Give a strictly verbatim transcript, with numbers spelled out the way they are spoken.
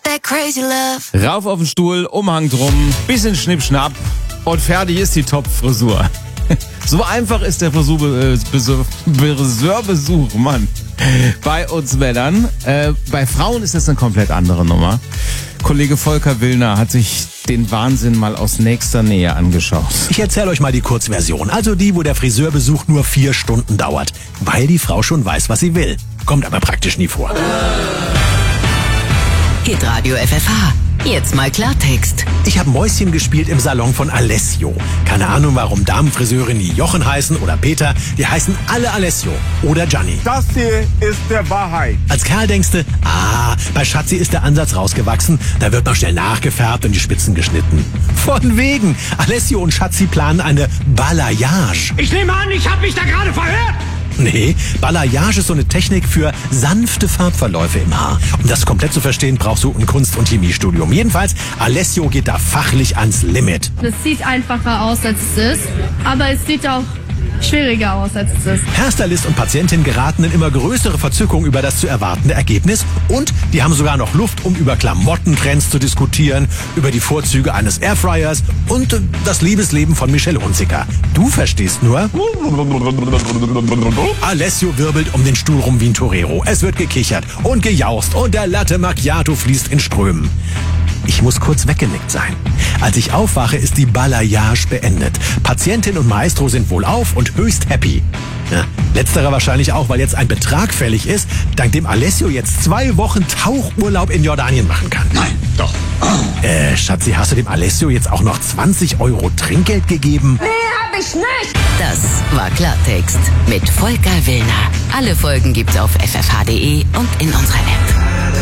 that crazy love. Rauf auf den Stuhl, Umhang drum, bisschen Schnippschnapp und fertig ist die Top-Frisur. So einfach ist der Friseurbesuch, Mann. Bei uns Männern. Äh, bei Frauen ist das eine komplett andere Nummer. Kollege Volker Willner hat sich den Wahnsinn mal aus nächster Nähe angeschaut. Ich erzähle euch mal die Kurzversion, also die, wo der Friseurbesuch nur vier Stunden dauert, weil die Frau schon weiß, was sie will. Kommt aber praktisch nie vor. Hitradio F F H. Jetzt mal Klartext. Ich habe Mäuschen gespielt im Salon von Alessio. Keine Ahnung, warum Damenfriseure nie Jochen heißen oder Peter. Die heißen alle Alessio oder Gianni. Das hier ist der Wahrheit. Als Kerl denkst du, ah, bei Schatzi ist der Ansatz rausgewachsen. Da wird noch schnell nachgefärbt und die Spitzen geschnitten. Von wegen. Alessio und Schatzi planen eine Balayage. Ich nehme an, ich habe mich da gerade verhört. Nee, Balayage ist so eine Technik für sanfte Farbverläufe im Haar. Um das komplett zu verstehen, brauchst du ein Kunst- und Chemiestudium. Jedenfalls, Alessio geht da fachlich ans Limit. Das sieht einfacher aus, als es ist, aber es sieht auch schwieriger aus, als es ist. Hairstylist und Patientin geraten in immer größere Verzückung über das zu erwartende Ergebnis. Und die haben sogar noch Luft, um über Klamottentrends zu diskutieren, über die Vorzüge eines Airfryers und äh, das Liebesleben von Michelle Hunziker. Du verstehst nur... Alessio wirbelt um den Stuhl rum wie ein Torero. Es wird gekichert und gejaust und der Latte Macchiato fließt in Strömen. Ich muss kurz weggenickt sein. Als ich aufwache, ist die Balayage beendet. Patientin und Maestro sind wohlauf und höchst happy. Ja, letzterer wahrscheinlich auch, weil jetzt ein Betrag fällig ist, dank dem Alessio jetzt zwei Wochen Tauchurlaub in Jordanien machen kann. Nein, doch. Äh, Schatzi, hast du dem Alessio jetzt auch noch zwanzig Euro Trinkgeld gegeben? Nee, hab ich nicht. Das war Klartext mit Volker Willner. Alle Folgen gibt's auf f f h punkt d e und in unserer App.